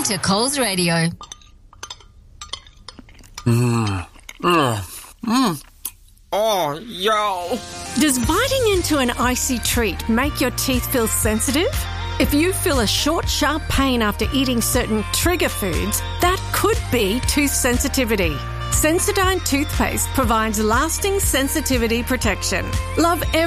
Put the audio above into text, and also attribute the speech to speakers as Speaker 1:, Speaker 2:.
Speaker 1: listening to Coles Radio.
Speaker 2: Oh, yo.
Speaker 3: Does biting into an icy treat make your teeth feel sensitive? If you feel a short, sharp pain after eating certain trigger foods, that could be tooth sensitivity. Sensodyne toothpaste provides lasting sensitivity protection. Love every